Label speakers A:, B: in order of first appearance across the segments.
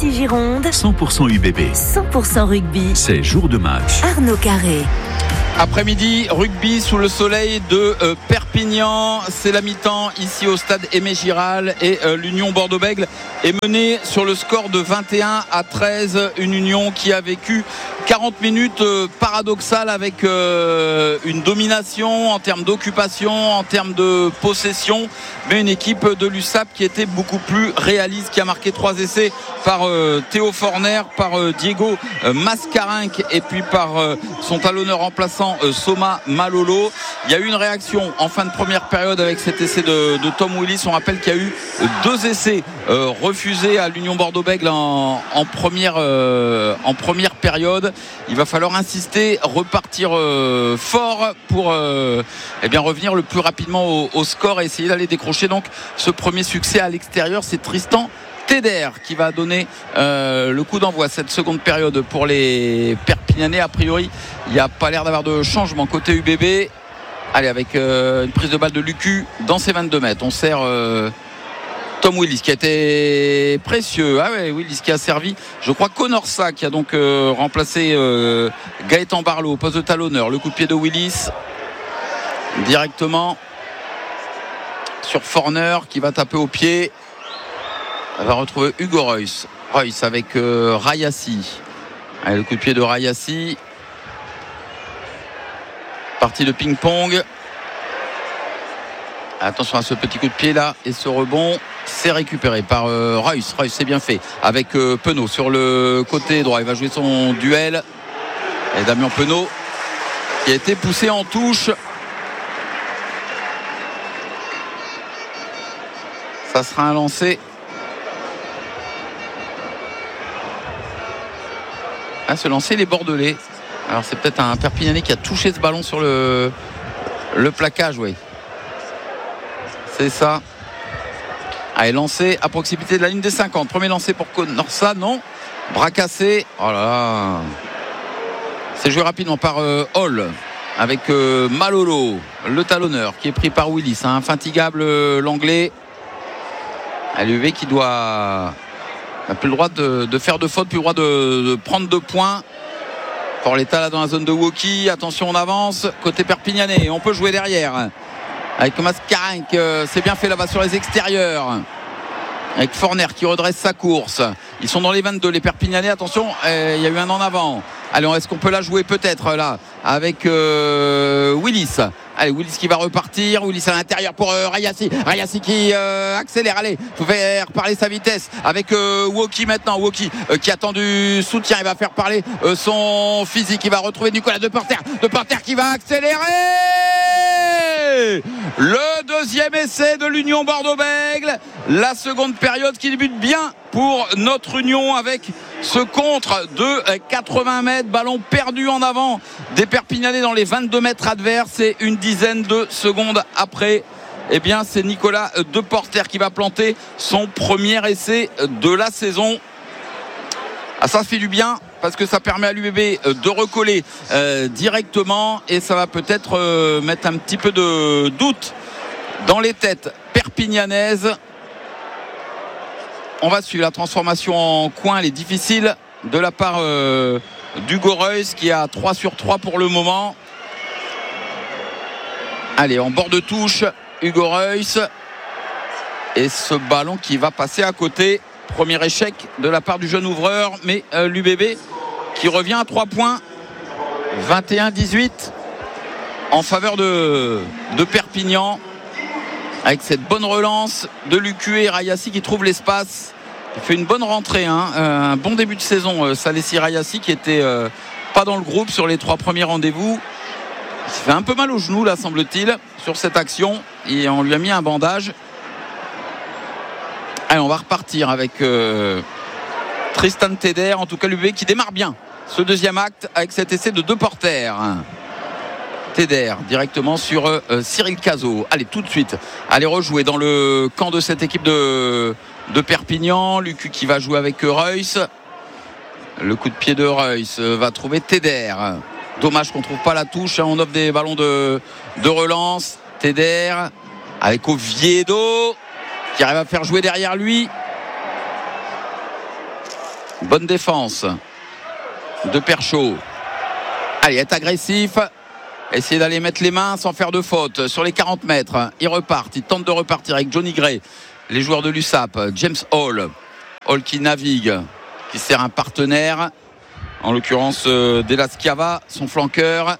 A: Nancy Gironde,
B: 100% UBB.
A: 100% rugby.
B: C'est jour de match.
A: Arnaud Carré.
C: Après-midi, rugby sous le soleil de Perpignan. C'est la mi-temps ici au stade Aimé Giral et l'Union Bordeaux-Bègles est menée sur le score de 21-13. Une Union qui a vécu 40 minutes paradoxales avec une domination en termes d'occupation, en termes de possession, mais une équipe de l'USAP qui était beaucoup plus réaliste, qui a marqué 3 essais par Théo Forner, par Diego Mascarenque et puis par son talonneur remplaçant Soma Malolo. Il y a eu une réaction en fin de première période avec cet essai de Tom Willis. On rappelle qu'il y a eu 2 essais refusés à l'Union Bordeaux-Bègles en première période. Il va falloir insister, repartir fort pour revenir le plus rapidement au score et essayer d'aller décrocher donc ce premier succès à l'extérieur. C'est Tristan Teder qui va donner le coup d'envoi cette seconde période pour les Perpignanais. A priori, il n'y a pas l'air d'avoir de changement côté UBB. Allez, avec une prise de balle de Lucu dans ses 22 mètres. On sert Tom Willis qui a été précieux. Ah ouais, Willis qui a servi, je crois, Conorsa qui a donc remplacé Gaëtan Barlow au poste de talonneur. Le coup de pied de Willis directement sur Forner qui va taper au pied. On va retrouver Hugo Reus avec Rayassi. Allez, le coup de pied de Rayassi. Partie de ping-pong. Attention à ce petit coup de pied là. Et ce rebond, c'est récupéré par Reus. Reus, c'est bien fait. Avec Penaud sur le côté droit. Il va jouer son duel. Et Damien Penaud qui a été poussé en touche. Ça sera un lancer. Se lancer les Bordelais. Alors c'est peut-être un Perpignanais qui a touché ce ballon sur le plaquage, oui. C'est ça. Allez, lancé à proximité de la ligne des 50. Premier lancé pour Conorsa, non. Bras cassé. Oh là là. C'est joué rapidement par Hall avec Malolo, le talonneur qui est pris par Willis. Infatigable l'anglais. l'UV qui doit n'a plus le droit de faire de faute, plus le droit de prendre 2 points. Pour l'état là dans la zone de Woki. Attention, on avance côté Perpignanais. On peut jouer derrière avec Mascarenque. C'est bien fait là-bas sur les extérieurs. Avec Forner qui redresse sa course. Ils sont dans les 22, les Perpignanais. Attention, il y a eu un en avant. Allez, est-ce qu'on peut la jouer peut-être là avec Willis. Allez, Willis qui va repartir. Willis à l'intérieur pour Rayassi. Rayassi qui accélère. Allez, faut faire parler sa vitesse avec Woki maintenant. Woki qui attend du soutien. Il va faire parler son physique. Il va retrouver Nicolas Deporter. Deporter qui va accélérer. Le deuxième essai de l'Union Bordeaux-Bègles. La seconde période qui débute bien pour notre Union avec ce contre de 80 mètres. Ballon perdu en avant des Perpignanais dans les 22 mètres adverses. Et une dizaine de secondes après, eh bien, c'est Nicolas Deporter qui va planter son premier essai de la saison. Ah, ça fait du bien parce que ça permet à l'UBB de recoller directement et ça va peut-être mettre un petit peu de doute dans les têtes perpignanaises. On va suivre la transformation en coin, elle est difficile de la part d'Hugo Reus qui a 3 sur 3 pour le moment. Allez, en bord de touche, Hugo Reus et ce ballon qui va passer à côté. Premier échec de la part du jeune ouvreur, mais l'UBB qui revient à 3 points. 21-18 en faveur de Perpignan avec cette bonne relance de Lucu et Rayassi qui trouve l'espace. Il fait une bonne rentrée, un bon début de saison. Salessi Rayassi qui était pas dans le groupe sur les 3 premiers rendez-vous. Il s'est fait un peu mal au genou là, semble-t-il, sur cette action et on lui a mis un bandage. Allez, on va repartir avec Tristan Teder, en tout cas l'UBB qui démarre bien ce deuxième acte avec cet essai de Deporter. Teder directement sur Cyril Cazot. Allez, tout de suite, allez rejouer dans le camp de cette équipe de Perpignan. Lucu qui va jouer avec Reus. Le coup de pied de Reus va trouver Teder. Dommage qu'on ne trouve pas la touche, on offre des ballons de relance. Teder avec Oviedo qui arrive à faire jouer derrière lui. Bonne défense de Perchaud. Allez, être agressif. Essayer d'aller mettre les mains sans faire de faute sur les 40 mètres. Ils repartent. Ils tentent de repartir avec Johnny Gray. Les joueurs de l'USAP. James Hall. Hall qui navigue, qui sert un partenaire. En l'occurrence, Della Schiava, son flanqueur.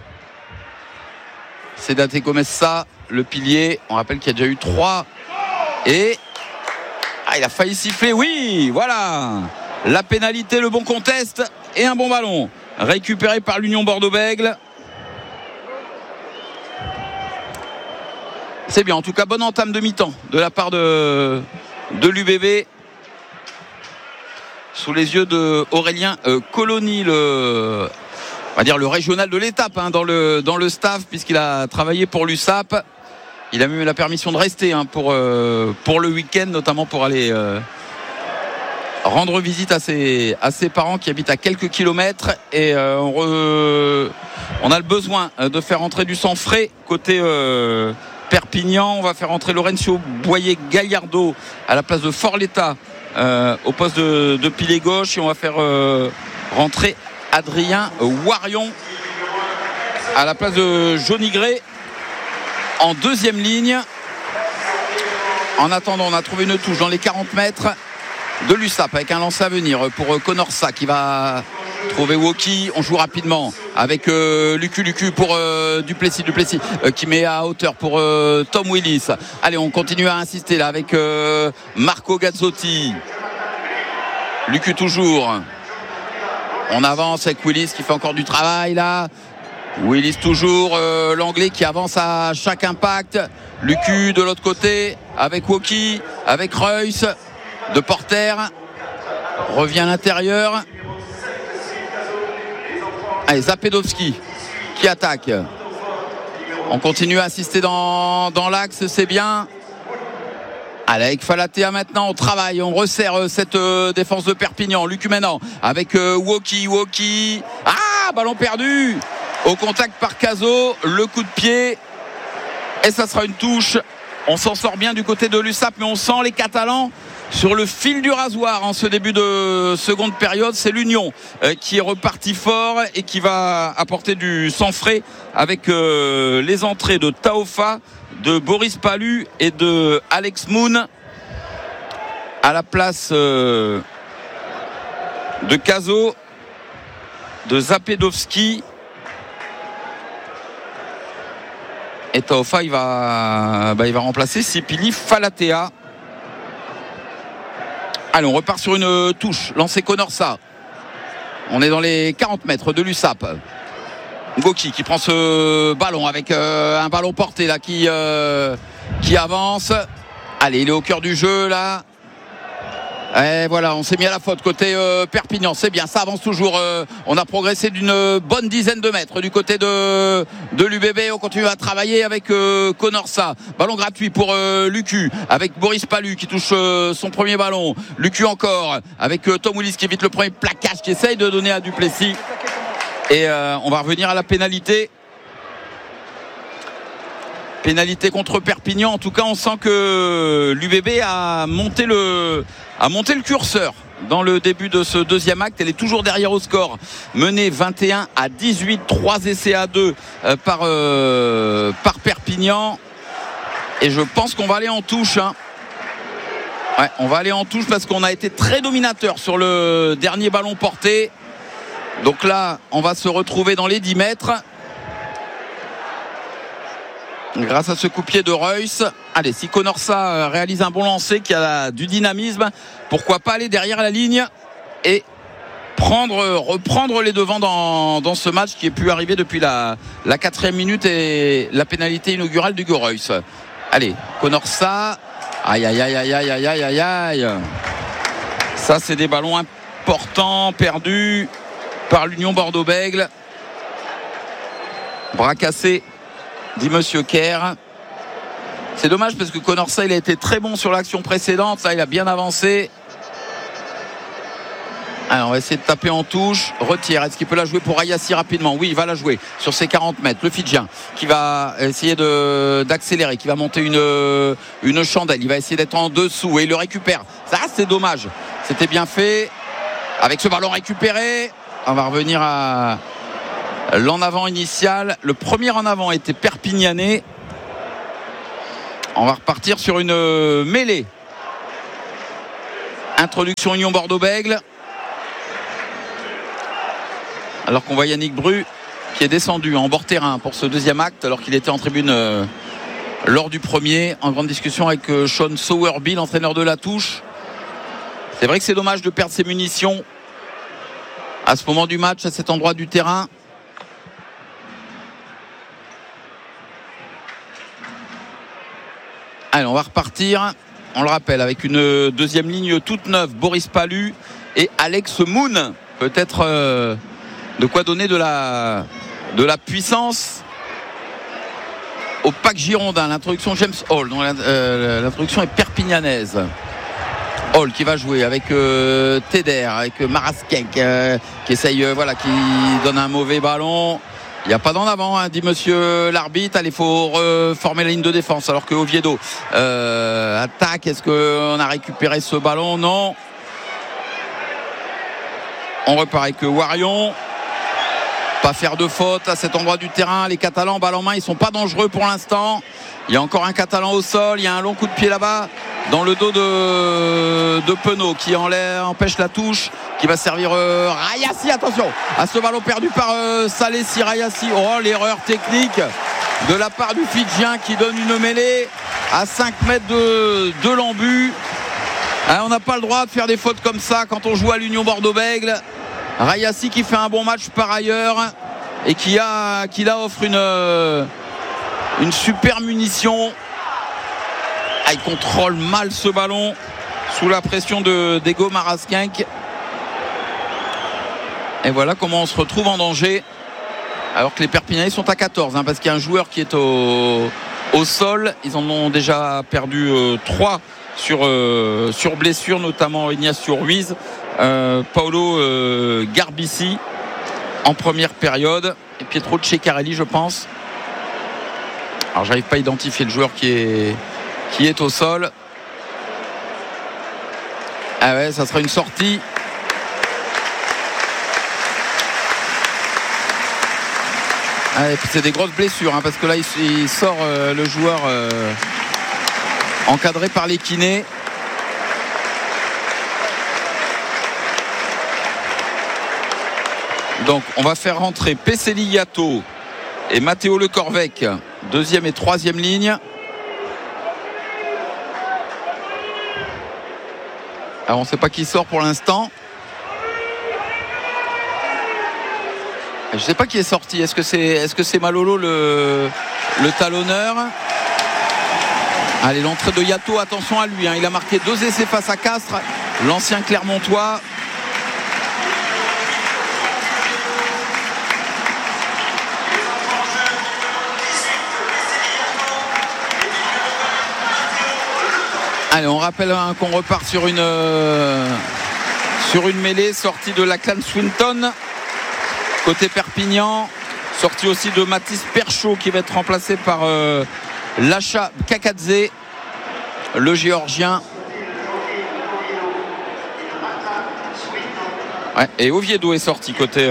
C: Sedate Comessa, le pilier. On rappelle qu'il y a déjà eu 3. Et il a failli siffler. Oui, voilà. La pénalité, le bon contest et un bon ballon. Récupéré par l'Union Bordeaux-Bègles. C'est bien, en tout cas, bonne entame de mi-temps de la part de l'UBB. Sous les yeux de Aurélien Colony, on va dire le régional de l'étape dans le staff, puisqu'il a travaillé pour l'USAP. Il a même eu la permission de rester pour le week-end, notamment pour aller rendre visite à ses parents qui habitent à quelques kilomètres. Et on a le besoin de faire entrer du sang frais côté Perpignan. On va faire entrer Lorenzo Boyer-Gallardo à la place de Forletta au poste de pilier gauche, et on va faire rentrer Adrien Warion à la place de Johnny Gray en deuxième ligne. En attendant, on a trouvé une touche dans les 40 mètres de l'USAP avec un lancer à venir pour Conorsa qui va trouver Woki. On joue rapidement avec Lucu pour Duplessis qui met à hauteur pour Tom Willis. Allez, on continue à insister là avec Marco Gazzotti. Lucu toujours. On avance avec Willis qui fait encore du travail là. Willis toujours, l'anglais qui avance à chaque impact. Lucu de l'autre côté avec Woki, avec Reus. De Porter revient à l'intérieur. Allez, Zapedowski qui attaque. On continue à assister dans l'axe, c'est bien. Allez, avec Falatea maintenant, on travaille, on resserre cette défense de Perpignan. Lucu maintenant avec Woki. Ballon perdu au contact par Cazot, le coup de pied et ça sera une touche. On s'en sort bien du côté de l'USAP, mais on sent les Catalans sur le fil du rasoir en ce début de seconde période. C'est l'Union qui est reparti fort et qui va apporter du sang frais avec les entrées de Taofa, de Boris Palu et de Alex Moon à la place de Cazot, de Zapedowski. Et Taofa il va remplacer Sipili Falatea. Allez, on repart sur une touche. Lancé Conorsa. On est dans les 40 mètres de l'USAP. Goki qui prend ce ballon avec un ballon porté là qui avance. Allez, il est au cœur du jeu là. Et voilà, on s'est mis à la faute côté Perpignan, c'est bien, ça avance toujours. On a progressé d'une bonne dizaine de mètres du côté de l'UBB. On continue à travailler avec Conorsa. Ballon gratuit pour Lucu avec Boris Palu qui touche son premier ballon. Lucu encore avec Tom Willis qui évite le premier plaquage, qui essaye de donner à Duplessis. Et on va revenir à la pénalité. Pénalité contre Perpignan. En tout cas, on sent que l'UBB a monté le curseur dans le début de ce deuxième acte. Elle est toujours derrière au score, menée 21-18, 3 essais à 2 par Perpignan. Et je pense qu'on va aller en touche. Ouais, on va aller en touche parce qu'on a été très dominateur sur le dernier ballon porté. Donc là, on va se retrouver dans les 10 mètres. Grâce à ce coup-pied de Reus. Allez, si Conorsa réalise un bon lancer, qui a du dynamisme, pourquoi pas aller derrière la ligne et reprendre les devants dans ce match qui est pu arriver depuis la 4e minute et la pénalité inaugurale d'Hugo Reus. Allez, Conorsa. Aïe. Ça, c'est des ballons importants perdus par l'Union Bordeaux-Bègles. Bras cassé, dit Monsieur Kerr. C'est dommage parce que Conorsa, il a été très bon sur l'action précédente. Ça, il a bien avancé. Alors, on va essayer de taper en touche. Retire. Est-ce qu'il peut la jouer pour Ayassi rapidement? Oui, il va la jouer sur ses 40 mètres. Le Fidjien qui va essayer d'accélérer, qui va monter une chandelle. Il va essayer d'être en dessous et il le récupère. Ça, c'est dommage. C'était bien fait. avec ce ballon récupéré. On va revenir à l'en avant initial. Le premier en avant était Perpignanais. On va repartir sur une mêlée. Introduction Union Bordeaux-Bègles. Alors qu'on voit Yannick Bru qui est descendu en bord terrain pour ce deuxième acte alors qu'il était en tribune lors du premier, en grande discussion avec Sean Sowerby, l'entraîneur de la touche. C'est vrai que c'est dommage de perdre ses munitions à ce moment du match, à cet endroit du terrain. Allez, on va repartir, on le rappelle, avec une deuxième ligne toute neuve, Boris Palu et Alex Moon. Peut-être de quoi donner de la puissance au pack girondin. L'introduction James Hall, dont l'introduction est perpignanaise. Hall qui va jouer avec Teder, avec Marasquinck qui essaye, qui donne un mauvais ballon. Il n'y a pas d'en avant, hein, dit monsieur l'arbitre. Allez, il faut reformer la ligne de défense alors que Oviedo attaque. Est-ce qu'on a récupéré ce ballon? Non. On repart avec Warion. Pas faire de faute à cet endroit du terrain. Les Catalans, balle en main, ils sont pas dangereux pour l'instant. Il y a encore un Catalan au sol. Il y a un long coup de pied là-bas dans le dos de Penaud qui empêche la touche, qui va servir Rayassi. Attention à ce ballon perdu par Salessi. Rayassi. Oh, l'erreur technique de la part du Fidjien qui donne une mêlée à 5 mètres de l'embut. On n'a pas le droit de faire des fautes comme ça quand on joue à l'Union Bordeaux-Bègles. Rayassi qui fait un bon match par ailleurs et qui là offre une super munition. Il contrôle mal ce ballon sous la pression d'Ego Marasquinck. Et voilà comment on se retrouve en danger alors que les Perpignanais sont à 14 parce qu'il y a un joueur qui est au sol. Ils en ont déjà perdu 3 sur blessure, notamment Ignacio Ruiz, Paolo Garbici en première période et Pietro Ceccarelli, je pense. Alors j'arrive pas à identifier le joueur qui est au sol. Ah ouais, ça sera une sortie. Ah, et puis c'est des grosses blessures parce que là il sort le joueur encadré par les kinés. Donc on va faire rentrer Peseli Yato et Matteo Le Corvec, deuxième et troisième ligne. Alors on ne sait pas qui sort pour l'instant. Je ne sais pas qui est sorti. Est-ce que c'est Malolo le talonneur? Allez, l'entrée de Yato, attention à lui. Il a marqué 2 essais face à Castres, l'ancien Clermontois. Allez, on rappelle qu'on repart sur une mêlée sortie de la clan Swinton côté Perpignan, sortie aussi de Mathis Perchaud qui va être remplacé par Lacha Kakadze, le géorgien. Ouais, et Oviedo est sorti côté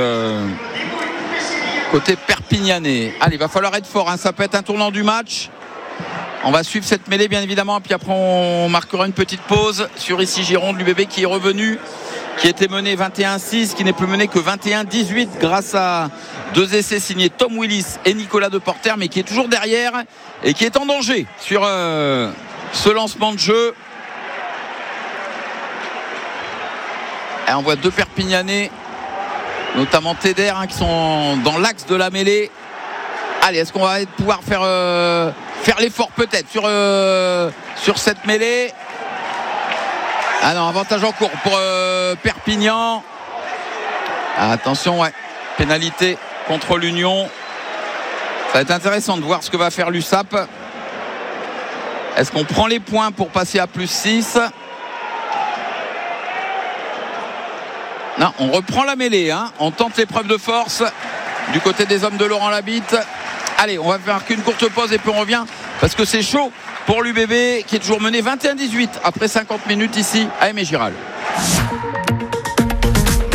C: Perpignanais. Allez, il va falloir être fort, ça peut être un tournant du match. On va suivre cette mêlée bien évidemment, puis après on marquera une petite pause sur ici Gironde, l'UBB qui est revenu, qui était mené 21-6, qui n'est plus mené que 21-18 grâce à 2 essais signés Tom Willis et Nicolas Deporter, mais qui est toujours derrière et qui est en danger sur ce lancement de jeu. Et on voit 2 Perpignanais, notamment Teder, qui sont dans l'axe de la mêlée. Allez, est-ce qu'on va pouvoir faire l'effort peut-être sur cette mêlée? Ah non, avantage en cours pour Perpignan. Attention, ouais, pénalité contre l'Union. Ça va être intéressant de voir ce que va faire l'USAP. Est-ce qu'on prend les points pour passer à +6? Non, on reprend la mêlée, on tente l'épreuve de force du côté des hommes de Laurent Labitte. Allez, on va faire qu'une courte pause et puis on revient parce que c'est chaud pour l'UBB qui est toujours mené 21-18 après 50 minutes ici à Aimé Giral.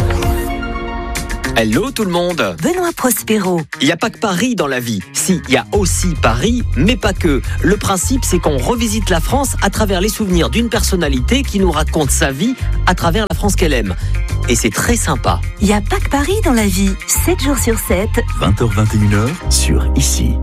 A: Hello tout le monde.
D: Benoît Prospero.
A: Il n'y a pas que Paris dans la vie. Si, il y a aussi Paris, mais pas que. Le principe, c'est qu'on revisite la France à travers les souvenirs d'une personnalité qui nous raconte sa vie à travers la France qu'elle aime. Et c'est très sympa.
D: Il n'y a pas que Paris dans la vie. 7 jours sur 7.
B: 20h-21h sur Ici.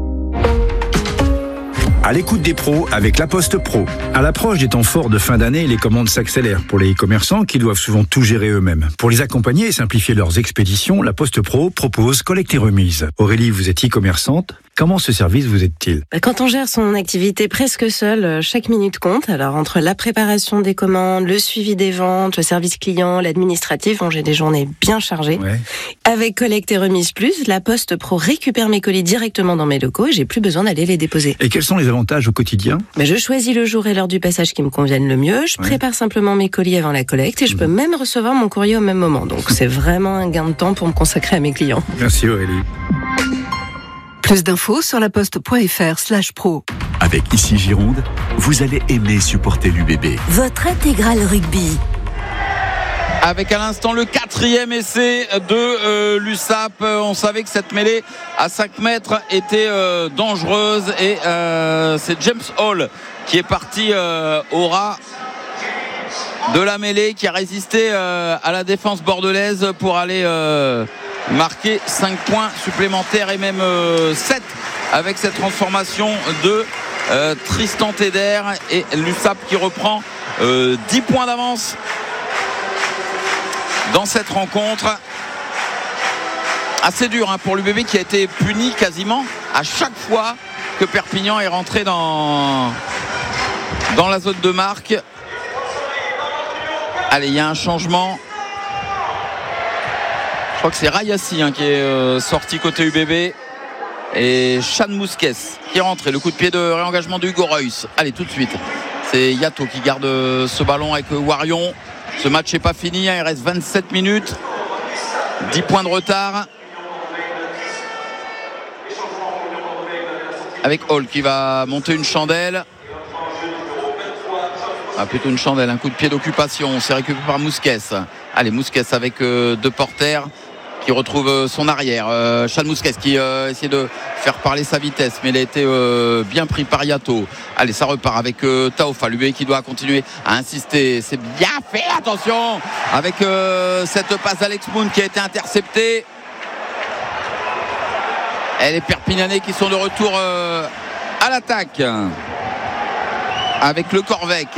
E: À l'écoute des pros avec La Poste Pro. À l'approche des temps forts de fin d'année, les commandes s'accélèrent pour les e-commerçants qui doivent souvent tout gérer eux-mêmes. Pour les accompagner et simplifier leurs expéditions, La Poste Pro propose collecte et remise. Aurélie, vous êtes e-commerçante. Comment ce service vous aide-t-il ?
F: Quand on gère son activité presque seul, chaque minute compte. Alors entre la préparation des commandes, le suivi des ventes, le service client, l'administratif, j'ai des journées bien chargées.
E: Ouais.
F: Avec Collecte et Remise Plus, La Poste Pro récupère mes colis directement dans mes locaux et j'ai plus besoin d'aller les déposer.
E: Et quels sont les avantages au quotidien ?
F: Je choisis le jour et l'heure du passage qui me conviennent le mieux. Je prépare simplement mes colis avant la collecte et je peux même recevoir mon courrier au même moment. Donc c'est vraiment un gain de temps pour me consacrer à mes clients.
E: Merci Aurélie.
D: Plus d'infos sur laposte.fr/pro.
B: Avec Ici Gironde, vous allez aimer supporter l'UBB.
D: Votre intégrale rugby.
C: Avec à l'instant le 4e essai de l'USAP. On savait que cette mêlée à 5 mètres était dangereuse et c'est James Hall qui est parti au ras de la mêlée, qui a résisté à la défense bordelaise pour aller marquer 5 points supplémentaires et même 7 avec cette transformation de Tristan Teder, et l'USAP qui reprend 10 points d'avance dans cette rencontre. Assez dur pour l'UBB qui a été puni quasiment à chaque fois que Perpignan est rentré dans la zone de marque. Allez, il y a un changement. Je crois que c'est Rayassi qui est sorti côté UBB. Et Chan Mousquet qui est rentré. Le coup de pied de réengagement de Hugo Reus. Allez, tout de suite. C'est Yato qui garde ce ballon avec Warion. Ce match n'est pas fini. Il reste 27 minutes. 10 points de retard. Avec Hall qui va monter une chandelle. Plutôt une chandelle, un coup de pied d'occupation. C'est récupéré par Mousquet. Allez, Mousquet avec deux porteurs qui retrouve son arrière. Chan Mousquet qui essaie de faire parler sa vitesse, mais il a été bien pris par Yato. Allez, ça repart avec Taofa, lui qui doit continuer à insister. C'est bien fait, attention, avec cette passe d'Alex Moon qui a été interceptée. Et les Perpignanais qui sont de retour à l'attaque avec le Corvec.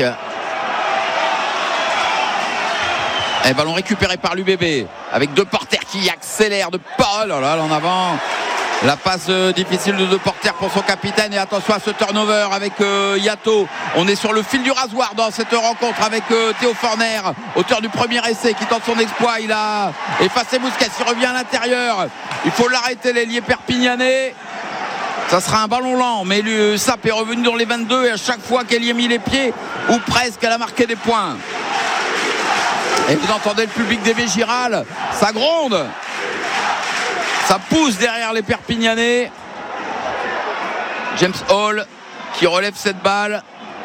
C: Et ballon récupéré par l'UBB avec deux porteurs qui accélèrent de Paul. Oh là, en avant. La passe difficile de deux porteurs pour son capitaine. Et attention à ce turnover avec Yato. On est sur le fil du rasoir dans cette rencontre avec Théo Forner, auteur du premier essai, qui tente son exploit. Il a effacé Mousquet. Il revient à l'intérieur. Il faut l'arrêter, l'ailier perpignanais. Ça sera un ballon lent, mais l'USAP est revenu dans les 22 et à chaque fois qu'elle y a mis les pieds, ou presque, elle a marqué des points. Et vous entendez le public d'Aimé Giral, ça gronde, ça pousse derrière les Perpignanais. James Hall qui relève cette balle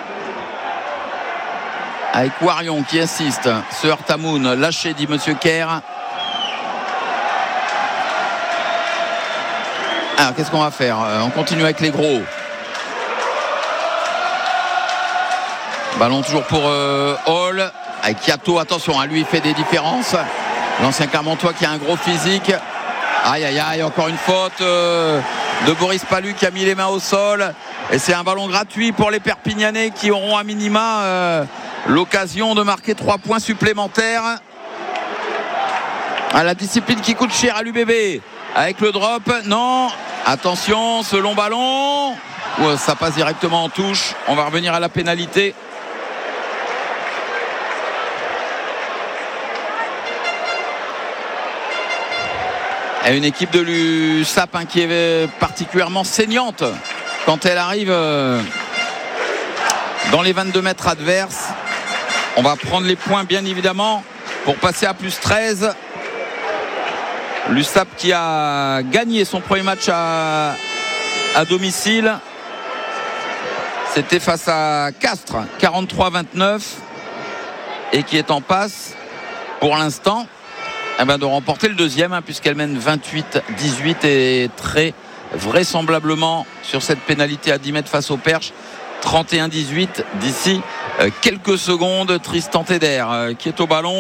C: avec Warion qui insiste. Se heurte à Moon, lâché, dit Monsieur Kerr. Alors qu'est-ce qu'on va faire ? On continue avec les gros. Ballon toujours pour Hall. Avec Yato, attention, lui il fait des différences. L'ancien Clermontois qui a un gros physique. Aïe aïe aïe, encore une faute de Boris Palu qui a mis les mains au sol. Et c'est un ballon gratuit pour les Perpignanais qui auront à minima l'occasion de marquer 3 points supplémentaires. La discipline qui coûte cher à l'UBB. Avec le drop, non. Attention, ce long ballon. Ça passe directement en touche. On va revenir à la pénalité. Et une équipe de l'USAP qui est particulièrement saignante quand elle arrive dans les 22 mètres adverses. On va prendre les points bien évidemment pour passer à plus 13. L'USAP qui a gagné son premier match à domicile. C'était face à Castres, 43-29. Et qui est en passe pour l'instant de remporter le deuxième, puisqu'elle mène 28-18 et très vraisemblablement sur cette pénalité à 10 mètres face au perche. 31-18 d'ici quelques secondes. Tristan Teder qui est au ballon.